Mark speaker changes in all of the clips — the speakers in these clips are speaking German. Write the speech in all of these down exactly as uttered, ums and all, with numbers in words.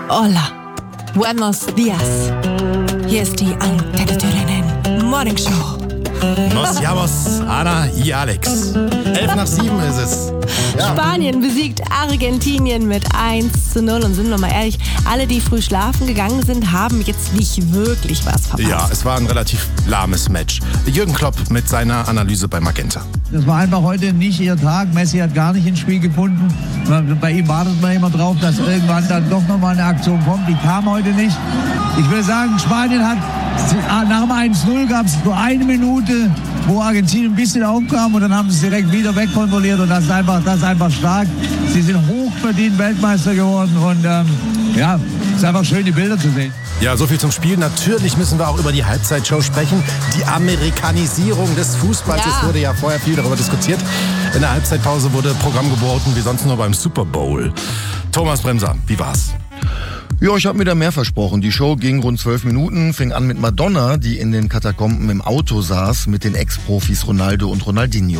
Speaker 1: Hola, buenos dias. Hier ist die Antenne Thüringen Morning Show.
Speaker 2: Nos llamas Ana y Alex. Elf nach sieben ist es. Ja.
Speaker 1: Spanien besiegt Argentinien mit eins zu null. Und sind wir mal ehrlich, alle, die früh schlafen gegangen sind, haben jetzt nicht wirklich was verpasst.
Speaker 2: Ja, es war ein relativ lahmes Match. Jürgen Klopp mit seiner Analyse bei Magenta.
Speaker 3: Das war einfach heute nicht ihr Tag. Messi hat gar nicht ins Spiel gefunden. Bei ihm wartet man immer drauf, dass irgendwann dann doch nochmal eine Aktion kommt. Die kam heute nicht. Ich will sagen, Spanien hat nach dem eins null gab es nur eine Minute, wo Argentinien ein bisschen aufkam und dann haben sie es direkt wieder wegkontrolliert und das ist einfach, das ist einfach stark. Sie sind hochverdient Weltmeister geworden und ähm, ja, es ist einfach schön, die Bilder zu sehen.
Speaker 2: Ja, so viel zum Spiel. Natürlich müssen wir auch über die Halbzeitshow sprechen. Die Amerikanisierung des Fußballs.
Speaker 1: Ja.
Speaker 2: Es wurde ja vorher viel darüber diskutiert. In der Halbzeitpause wurde Programm geboten wie sonst nur beim Super Bowl. Thomas Bremser, wie war's?
Speaker 4: Ja, ich habe mir da mehr versprochen. Die Show ging rund zwölf Minuten, fing an mit Madonna, die in den Katakomben im Auto saß, mit den Ex-Profis Ronaldo und Ronaldinho.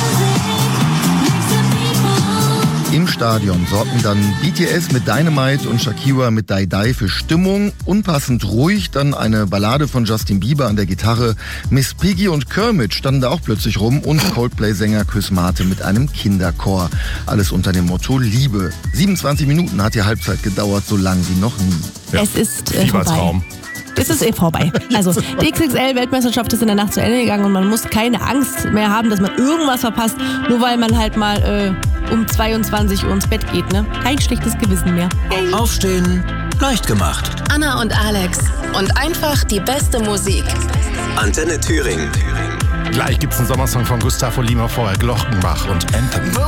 Speaker 4: Im Stadion sorgten dann B T S mit Dynamite und Shakira mit Die Die für Stimmung. Unpassend ruhig dann eine Ballade von Justin Bieber an der Gitarre. Miss Piggy und Kermit standen da auch plötzlich rum und Coldplay-Sänger Chris Martin mit einem Kinderchor. Alles unter dem Motto Liebe. siebenundzwanzig Minuten hat die Halbzeit gedauert, so lang wie noch nie.
Speaker 2: Ja,
Speaker 1: Es ist äh,
Speaker 2: Fiebertraum.
Speaker 1: vorbei. Es ist eh vorbei. Also die X X L-Weltmeisterschaft ist in der Nacht zu Ende gegangen und man muss keine Angst mehr haben, dass man irgendwas verpasst, nur weil man halt mal äh, um zweiundzwanzig Uhr ins Bett geht. Ne? Kein schlechtes Gewissen mehr. Hey.
Speaker 5: Aufstehen, leicht gemacht.
Speaker 6: Anna und Alex und einfach die beste Musik.
Speaker 5: Antenne Thüringen.
Speaker 2: Gleich gibt's einen Sommersong von Gustavo Lima, vorher Glockenbach und Anthem.